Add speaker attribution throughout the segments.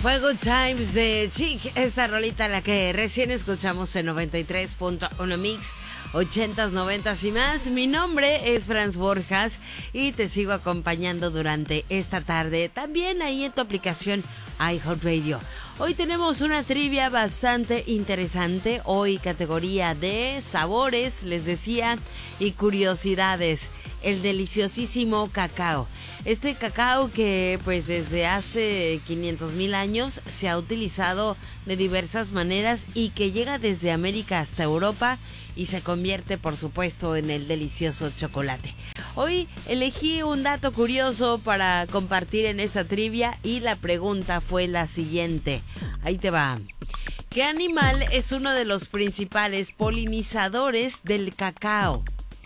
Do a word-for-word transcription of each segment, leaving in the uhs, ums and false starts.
Speaker 1: Fue Good Times de Chic, esta rolita la que recién escuchamos en noventa y tres punto uno Mix, ochentas, noventas y más. Mi nombre es Franz Borjas y te sigo acompañando durante esta tarde, también ahí en tu aplicación iHeartRadio. Hoy tenemos una trivia bastante interesante, hoy categoría de sabores, les decía, y curiosidades, el deliciosísimo cacao. Este cacao que pues desde hace quinientos mil años se ha utilizado de diversas maneras y que llega desde América hasta Europa y se convierte por supuesto en el delicioso chocolate. Hoy elegí un dato curioso para compartir en esta trivia y la pregunta fue la siguiente. Ahí te va. ¿Qué animal es uno de los principales polinizadores del cacao?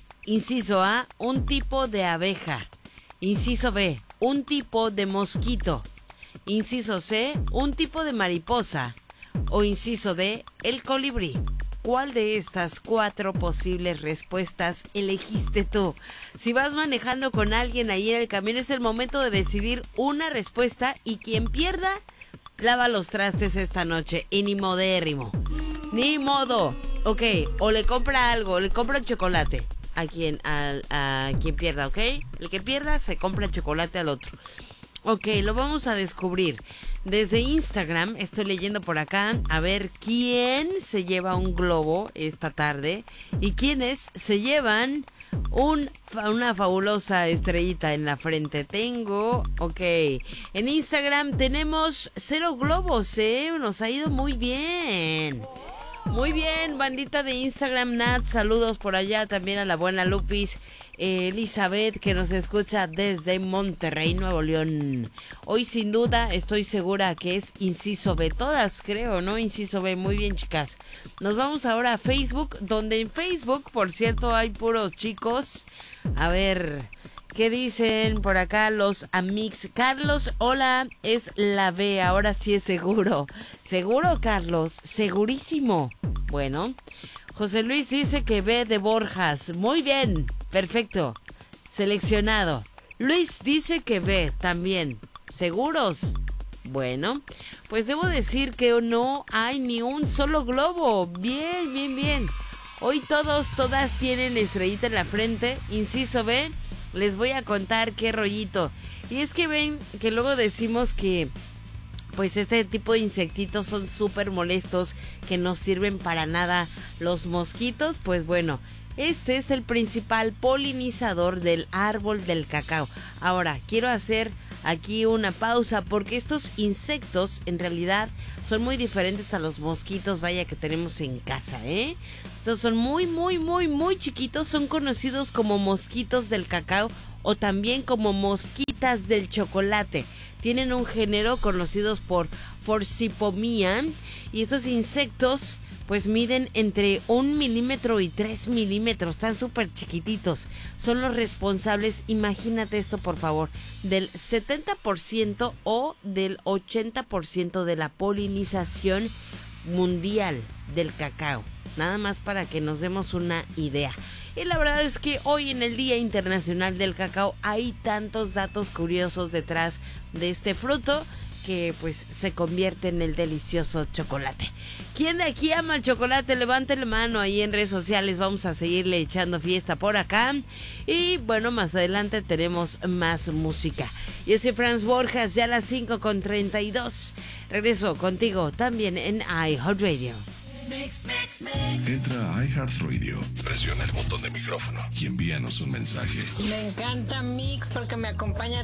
Speaker 1: Inciso A, un tipo de abeja. Inciso B, un tipo de mosquito. Inciso C, un tipo de mariposa. O inciso D, el colibrí. ¿Cuál de estas cuatro posibles respuestas elegiste tú? Si vas manejando con alguien ahí en el camino, es el momento de decidir una respuesta y quien pierda, lava los trastes esta noche. Y ni modérrimo. Ni modo. Ok, o le compra algo, o le compra chocolate a quien, a, a quien pierda, ¿ok? El que pierda se compra chocolate al otro. Ok, lo vamos a descubrir. Desde Instagram, estoy leyendo por acá, a ver quién se lleva un globo esta tarde y quiénes se llevan un, una fabulosa estrellita en la frente. Tengo, ok, en Instagram tenemos cero globos, ¿eh? Nos ha ido muy bien. Muy bien, bandita de Instagram, Nat, saludos por allá también a la buena Lupis, eh, Elizabeth, que nos escucha desde Monterrey, Nuevo León. Hoy sin duda estoy segura que es inciso B, todas creo, ¿no? Inciso B, muy bien chicas. Nos vamos ahora a Facebook, donde en Facebook, por cierto, hay puros chicos. A ver, ¿qué dicen por acá los amigos? Carlos, hola, es la B, ahora sí es seguro. ¿Seguro, Carlos? Segurísimo. Bueno, José Luis dice que B de Borjas. Muy bien, perfecto. Seleccionado. Luis dice que B también. ¿Seguros? Bueno, pues debo decir que no hay ni un solo globo. Bien, bien, bien. Hoy todos, todas tienen estrellita en la frente. Inciso B. Les voy a contar qué rollito. Y es que ven que luego decimos que pues este tipo de insectitos son súper molestos, que no sirven para nada los mosquitos. Pues bueno, este es el principal polinizador del árbol del cacao. Ahora, quiero hacer aquí una pausa porque estos insectos en realidad son muy diferentes a los mosquitos, vaya, que tenemos en casa, ¿eh? Estos son muy, muy, muy, muy chiquitos, son conocidos como mosquitos del cacao o también como mosquitas del chocolate. Tienen un género conocidos por Forcipomia y estos insectos pues miden entre un milímetro y tres milímetros, están súper chiquititos. Son los responsables, imagínate esto por favor, del setenta por ciento o del ochenta por ciento de la polinización mundial del cacao. Nada más para que nos demos una idea. Y la verdad es que hoy en el Día Internacional del Cacao hay tantos datos curiosos detrás de este fruto que pues se convierte en el delicioso chocolate. ¿Quién de aquí ama el chocolate? Levante la mano ahí en redes sociales. Vamos a seguirle echando fiesta por acá. Y bueno, más adelante tenemos más música. Yo soy Franz Borjas, ya a las cinco con treinta y dos. Regreso contigo también en iHeartRadio.
Speaker 2: Mix, mix, mix. Entra a iHeartRadio, presiona el botón de micrófono y envíanos un mensaje.
Speaker 3: Me encanta Mix porque me acompaña